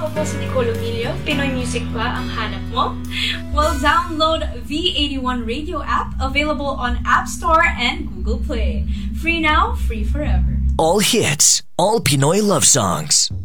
Ako po si Nicole Emilio. Pinoy music ba ang hanap mo? Well, download V81 Radio app, available on App Store and Google Play. Free now, free forever. All hits, all Pinoy love songs.